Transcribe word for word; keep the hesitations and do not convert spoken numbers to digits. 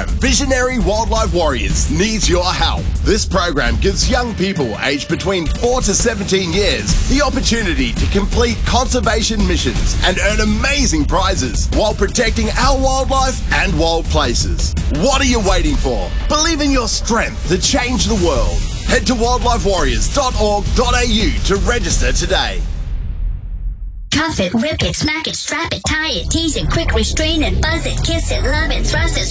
program, Visionary Wildlife Warriors, needs your help. This program gives young people aged between four to seventeen years the opportunity to complete conservation missions and earn amazing prizes while protecting our wildlife and wild places. What are you waiting for? Believe in your strength to change the world. Head to wildlife warriors dot org dot a u to register today. Cuff it, rip it, smack it, strap it, tie it, tease it, quick restrain it, buzz it, kiss it, love it, thrust it,